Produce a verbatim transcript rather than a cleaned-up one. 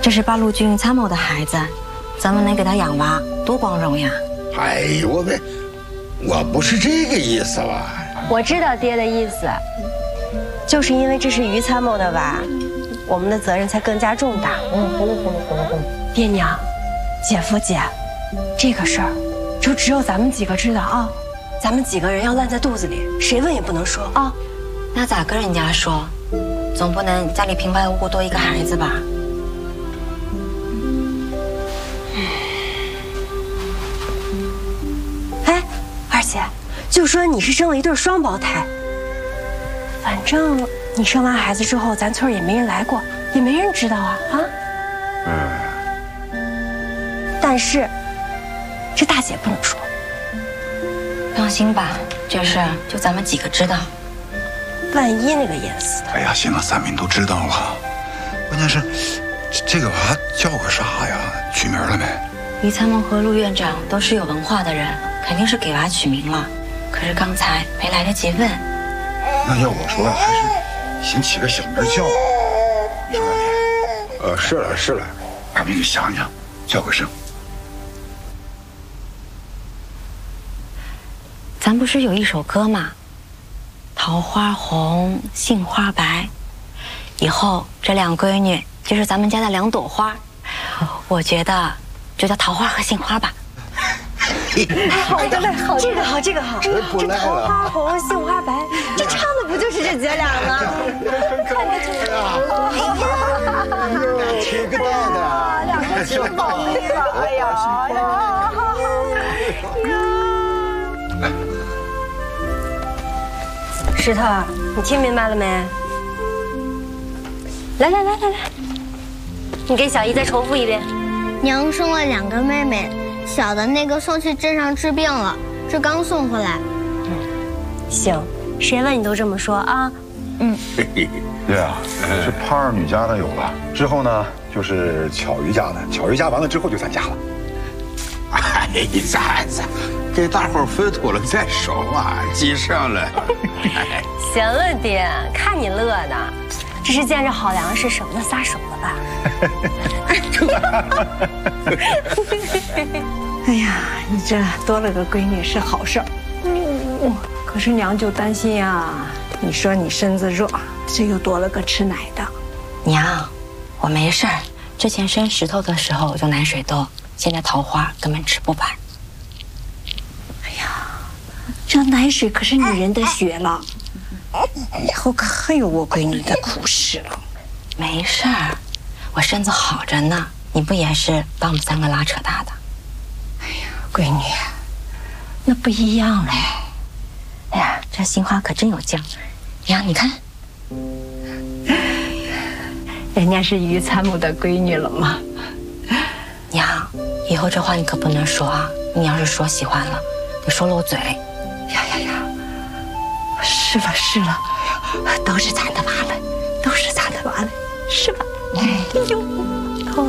这是八路军参谋的孩子，咱们能给他养娃，多光荣呀！ 哎呦，我们我不是这个意思吧？ 我知道爹的意思，就是因为这是于参谋的娃，我们的责任才更加重大。嗯，好了好了好了好了。爹娘，姐夫姐，这个事儿就只有咱们几个知道啊，咱们几个人要烂在肚子里，谁问也不能说啊。 那咋跟人家说？总不能家里平白无故多一个孩子吧？ 哎，二姐，就说你是生了一对双胞胎，反正你生完孩子之后，咱村也没人来过，也没人知道啊啊。嗯。但是，这大姐不能说。 放心吧，这事就咱们几个知道。 万一那个淹死的…… 哎呀，行了，咱们都知道了。关键是，这这个娃叫个啥呀？取名了没？ 于参谋和陆院长都是有文化的人，肯定是给娃取名了。可是刚才没来得及问。 那要我说呀，还是先起个小名叫。你说呢？ 呃，是了是了， 二妹你想想，叫个声。 咱不是有一首歌吗？桃花红，杏花白，以后这两闺女就是咱们家的两朵花，我觉得就叫桃花和杏花吧。 好的嘞，好，这个好，这个好。 这不赖了。 桃花红，杏花白，这唱的不就是这姐俩吗？看着这个， 俩亲个蛋的， 两个亲宝贝吧，哎呀呀！石头，你听明白了没？来来来来来，你给小姨再重复一遍。 娘生了两个妹妹，小的那个送去镇上治病了，这刚送回来。 嗯，行，谁问你都这么说啊。嗯。 对啊，这胖二女家的有了，之后呢就是巧鱼家的，巧鱼家完了之后就咱家了。 哎，咱咱给大伙儿分妥了再说嘛，急上了。 行了，爹，看你乐的，这是见着好粮食舍不得撒手了吧？ 哎呀，你这多了个闺女是好事儿，嗯，可是娘就担心呀。你说你身子弱，这又多了个吃奶的。 娘，我没事儿，之前生石头的时候就奶水多，现在桃花根本吃不完。 哎呀，这奶水可是女人的血了，以后可有我闺女的苦事了。 没事儿，我身子好着呢，你不也是把我们三个拉扯大的？ 哎呀，闺女，那不一样嘞。 哎呀，这杏花可真有酱。娘，你看， 人家是于参谋的闺女了嘛。 娘，以后这话你可不能说啊！你要是说喜欢了，得说漏嘴。 呀呀呀！是了是了，都是咱的娃了，都是咱的娃了，是吧？哎呦。